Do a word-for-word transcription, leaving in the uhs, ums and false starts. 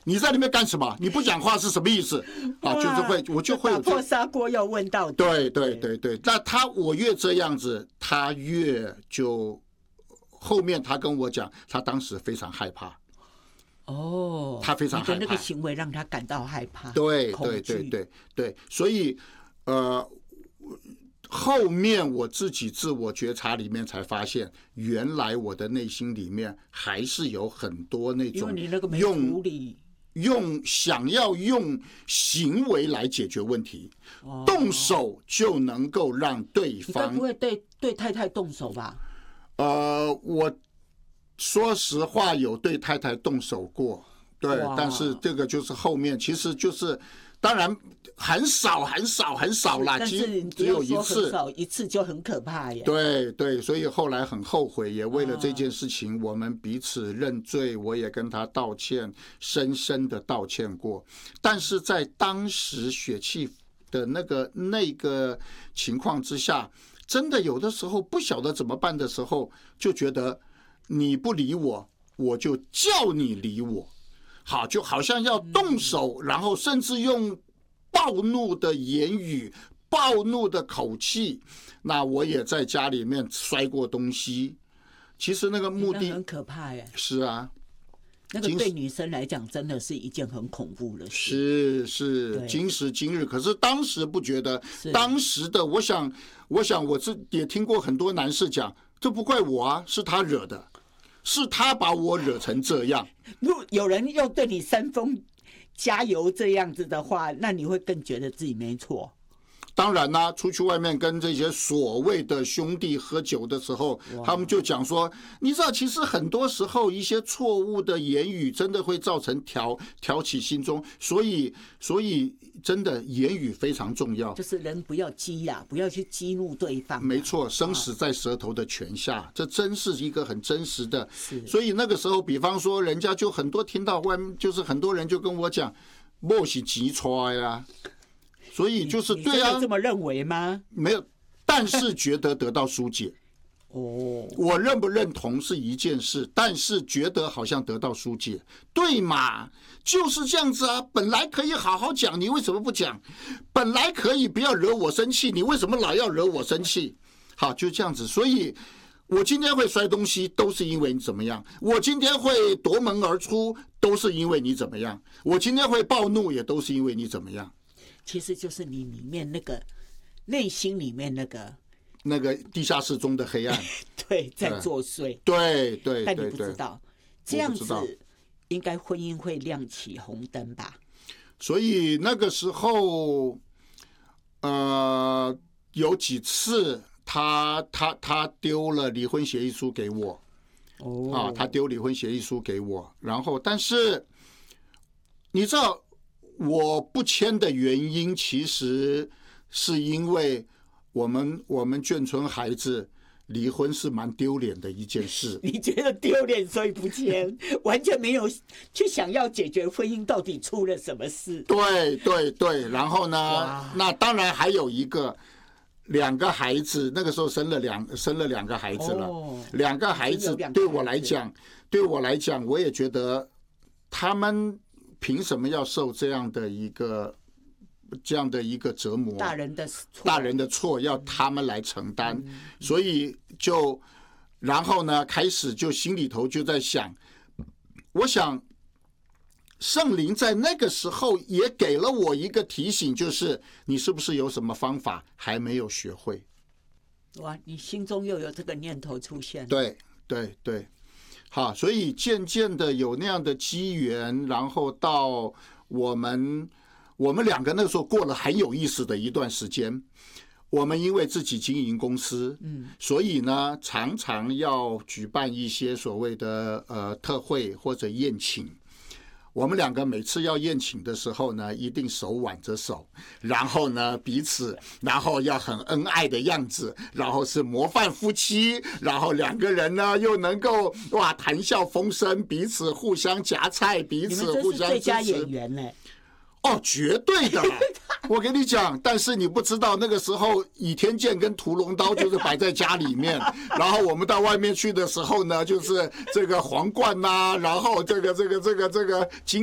你在那边干什么？你不讲话是什么意思？啊，就是会，我就会有打破砂锅要问到底。 对对对对，那他我越这样子，他越就后面他跟我讲，他当时非常害怕。 哦， 他非常害怕， 你的那个行为让他感到害怕。 对对对对对，所以呃，后面我自己自我觉察里面才发现，原来我的内心里面还是有很多那种用用想要用行为来解决问题，哦、动手就能够让对方。 你该不会对对太太动手吧？ 呃，我说实话有对太太动手过，对，但是这个就是后面其实就是。当然很少很少很少啦， 但是只有一次， 一次就很可怕耶。 对对，所以后来很后悔，也为了这件事情，我们彼此认罪，我也跟他道歉，深深的道歉过。但是在当时血气的那个那个情况之下，真的有的时候不晓得怎么办的时候，就觉得你不理我，我就叫你理我。好，就好像要动手，然后甚至用暴怒的言语、暴怒的口气。那我也在家里面摔过东西。其实那个目的很可怕耶。 是啊， 那个对女生来讲真的是一件很恐怖的事。是是，今时今日，可是当时不觉得。当时的我想，我想我是也听过很多男士讲，这不怪我啊，是他惹的。是他把我惹成这样。 如果有人又对你煽风加油这样子的话，那你会更觉得自己没错。 当然啦、啊，出去外面跟这些所谓的兄弟喝酒的时候，他们就讲说，你知道，其实很多时候一些错误的言语真的会造成挑挑起心中，所以所以真的言语非常重要。 就是人不要激呀、啊，不要去激怒对方、啊。 没错，生死在舌头的泉下，这真是一个很真实的。所以那个时候，比方说，人家就很多听到外面，就是很多人就跟我讲，莫是急出呀。所以就是对啊， 你这么认为吗？ 没有，但是觉得得到疏解。哦，我认不认同是一件事，但是觉得好像得到疏解，对嘛？就是这样子啊。本来可以好好讲，你为什么不讲？本来可以不要惹我生气，你为什么老要惹我生气？好，就这样子。所以我今天会摔东西，都是因为你怎么样；我今天会夺门而出，都是因为你怎么样；我今天会暴怒，也都是因为你怎么样。 其实就是你里面那个内心里面那个那个地下室中的黑暗， 对，在作祟， 对对， 但你不知道，这样子应该婚姻会亮起红灯吧？ 所以那个时候，呃，有几次他他他丢了离婚协议书给我，哦，啊，他丢离婚协议书给我，然后但是你知道。我不签的原因，其实是因为我们我们眷村孩子离婚是蛮丢脸的一件事。 你觉得丢脸，所以不签，完全没有去想要解决婚姻到底出了什么事。 对对对，然后呢，那当然还有一个两个孩子，那个时候生了两生了两个孩子了，哦、两个孩子对我来讲，对我来讲，我也觉得他们。凭什么要受这样的一个这样的一个折磨？ 大人的错， 大人的错要他们来承担，嗯、所以就然后呢，开始就心里头就在想，我想圣灵在那个时候也给了我一个提醒，就是你是不是有什么方法还没有学会？ 哇，你心中又有这个念头出现？ 对对对。好，所以渐渐的有那样的机缘，然后到我们我们两个那时候过了很有意思的一段时间。我们因为自己经营公司，嗯，所以呢常常要举办一些所谓的呃特会或者宴请。我们两个每次要宴请的时候呢，一定手挽着手，然后呢彼此，然后要很恩爱的样子，然后是模范夫妻，然后两个人呢又能够哇谈笑风生，彼此互相夹菜，彼此互相支持。你们这是最佳演员呢？ 哦，绝对的。我跟你讲，但是你不知道那个时候倚天剑跟屠龙刀就是摆在家里面，然后我们到外面去的时候呢，就是这个皇冠呐、啊，然后这个这个这个这个金。